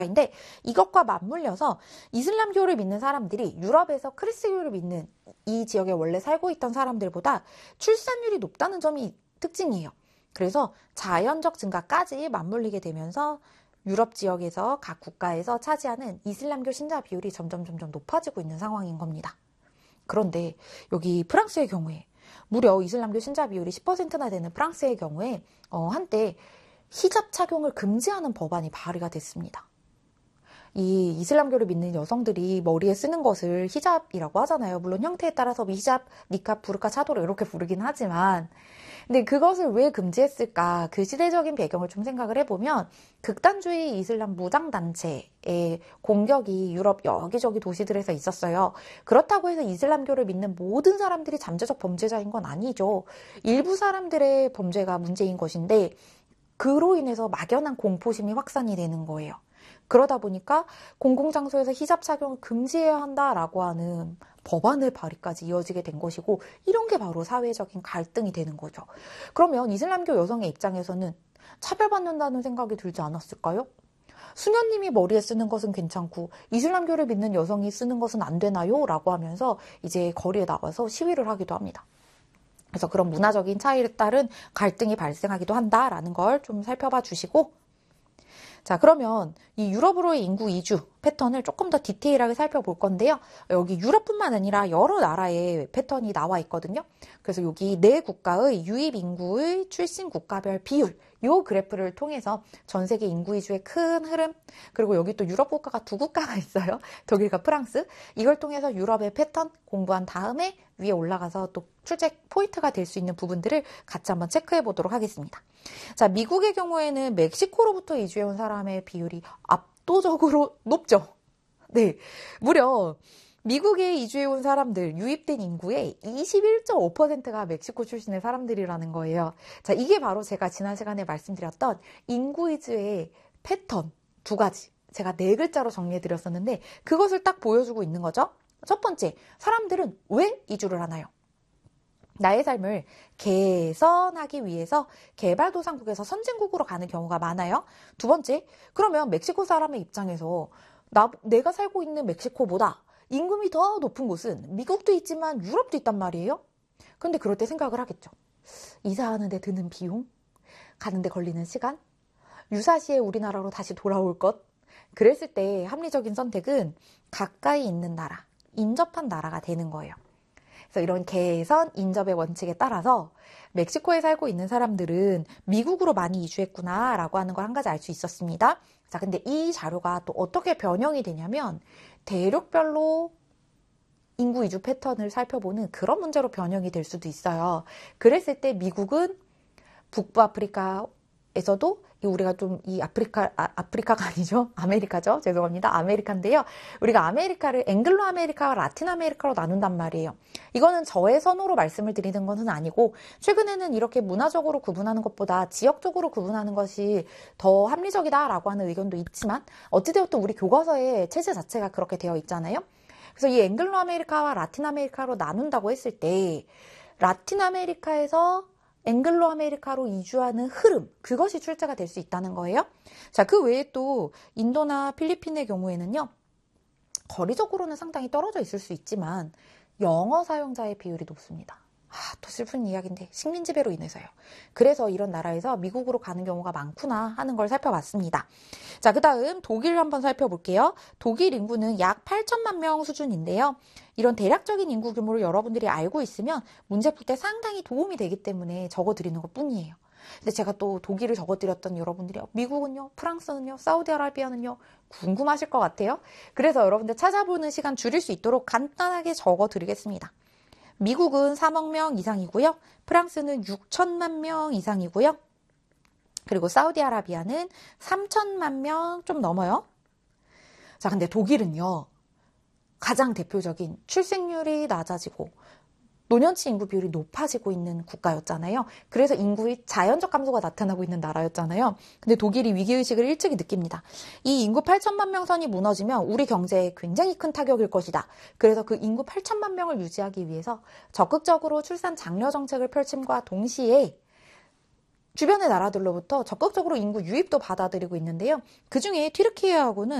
인데 이것과 맞물려서 이슬람교를 믿는 사람들이 유럽에서 크리스교를 믿는 이 지역에 원래 살고 있던 사람들보다 출산율이 높다는 점이 특징이에요. 그래서 자연적 증가까지 맞물리게 되면서 유럽 지역에서 각 국가에서 차지하는 이슬람교 신자 비율이 점점 높아지고 있는 상황인 겁니다. 그런데 여기 프랑스의 경우에 무려 이슬람교 신자 비율이 10%나 되는 프랑스의 경우에 한때 히잡 착용을 금지하는 법안이 발의가 됐습니다. 이 이슬람교를 믿는 여성들이 머리에 쓰는 것을 히잡이라고 하잖아요. 물론 형태에 따라서 히잡, 니캅, 부르카, 차도르 이렇게 부르긴 하지만 근데 그것을 왜 금지했을까? 그 시대적인 배경을 좀 생각을 해보면 극단주의 이슬람 무장단체의 공격이 유럽 여기저기 도시들에서 있었어요. 그렇다고 해서 이슬람교를 믿는 모든 사람들이 잠재적 범죄자인 건 아니죠. 일부 사람들의 범죄가 문제인 것인데 그로 인해서 막연한 공포심이 확산이 되는 거예요. 그러다 보니까 공공장소에서 히잡 착용을 금지해야 한다라고 하는 법안의 발의까지 이어지게 된 것이고 이런 게 바로 사회적인 갈등이 되는 거죠. 그러면 이슬람교 여성의 입장에서는 차별받는다는 생각이 들지 않았을까요? 수녀님이 머리에 쓰는 것은 괜찮고 이슬람교를 믿는 여성이 쓰는 것은 안 되나요? 라고 하면서 이제 거리에 나와서 시위를 하기도 합니다. 그래서 그런 문화적인 차이에 따른 갈등이 발생하기도 한다라는 걸 좀 살펴봐 주시고 자, 그러면 이 유럽으로의 인구 이주 패턴을 조금 더 디테일하게 살펴볼 건데요. 여기 유럽뿐만 아니라 여러 나라의 패턴이 나와 있거든요. 그래서 여기 네 국가의 유입 인구의 출신 국가별 비율, 요 그래프를 통해서 전 세계 인구 이주의 큰 흐름, 그리고 여기 또 유럽 국가가 두 국가가 있어요. 독일과 프랑스. 이걸 통해서 유럽의 패턴 공부한 다음에 위에 올라가서 또 출제 포인트가 될 수 있는 부분들을 같이 한번 체크해 보도록 하겠습니다. 자, 미국의 경우에는 멕시코로부터 이주해온 사람의 비율이 압도적으로 높죠. 네, 무려 미국에 이주해온 사람들, 유입된 인구의 21.5%가 멕시코 출신의 사람들이라는 거예요. 자, 이게 바로 제가 지난 시간에 말씀드렸던 인구 이주의 패턴 두 가지. 제가 네 글자로 정리해드렸었는데 그것을 딱 보여주고 있는 거죠. 첫 번째, 사람들은 왜 이주를 하나요? 나의 삶을 개선하기 위해서 개발도상국에서 선진국으로 가는 경우가 많아요. 두 번째, 그러면 멕시코 사람의 입장에서 내가 살고 있는 멕시코보다 임금이 더 높은 곳은 미국도 있지만 유럽도 있단 말이에요. 그런데 그럴 때 생각을 하겠죠. 이사하는 데 드는 비용, 가는 데 걸리는 시간, 유사시에 우리나라로 다시 돌아올 것. 그랬을 때 합리적인 선택은 가까이 있는 나라, 인접한 나라가 되는 거예요. 그래서 이런 개선, 인접의 원칙에 따라서 멕시코에 살고 있는 사람들은 미국으로 많이 이주했구나 라고 하는 걸 한 가지 알 수 있었습니다. 자, 근데 이 자료가 또 어떻게 변형이 되냐면 대륙별로 인구 이주 패턴을 살펴보는 그런 문제로 변형이 될 수도 있어요. 그랬을 때 미국은 북부 아프리카에서도 우리가 좀 이 아프리카가 아니죠. 아메리카죠. 죄송합니다. 아메리카인데요. 우리가 아메리카를 앵글로 아메리카와 라틴 아메리카로 나눈단 말이에요. 이거는 저의 선호로 말씀을 드리는 것은 아니고 최근에는 이렇게 문화적으로 구분하는 것보다 지역적으로 구분하는 것이 더 합리적이다라고 하는 의견도 있지만 어찌되었든 우리 교과서의 체제 자체가 그렇게 되어 있잖아요. 그래서 이 앵글로 아메리카와 라틴 아메리카로 나눈다고 했을 때 라틴 아메리카에서 앵글로 아메리카로 이주하는 흐름, 그것이 출제가 될 수 있다는 거예요. 자, 그 외에 또 인도나 필리핀의 경우에는요, 거리적으로는 상당히 떨어져 있을 수 있지만 영어 사용자의 비율이 높습니다. 또 슬픈 이야기인데 식민지배로 인해서요. 그래서 이런 나라에서 미국으로 가는 경우가 많구나 하는 걸 살펴봤습니다. 자, 그 다음 독일 한번 살펴볼게요. 독일 인구는 약 8천만 명 수준인데요. 이런 대략적인 인구 규모를 여러분들이 알고 있으면 문제 풀 때 상당히 도움이 되기 때문에 적어드리는 것 뿐이에요. 근데 제가 또 독일을 적어드렸던 여러분들이 미국은요, 프랑스는요, 사우디아라비아는요 궁금하실 것 같아요. 그래서 여러분들 찾아보는 시간 줄일 수 있도록 간단하게 적어드리겠습니다. 미국은 3억 명 이상이고요. 프랑스는 6천만 명 이상이고요. 그리고 사우디아라비아는 3천만 명 좀 넘어요. 자, 근데 독일은요. 가장 대표적인 출생률이 낮아지고 노년치 인구 비율이 높아지고 있는 국가였잖아요. 그래서 인구의 자연적 감소가 나타나고 있는 나라였잖아요. 근데 독일이 위기의식을 일찍이 느낍니다. 이 인구 8천만 명 선이 무너지면 우리 경제에 굉장히 큰 타격일 것이다. 그래서 그 인구 8천만 명을 유지하기 위해서 적극적으로 출산 장려 정책을 펼침과 동시에 주변의 나라들로부터 적극적으로 인구 유입도 받아들이고 있는데요. 그중에 튀르키예하고는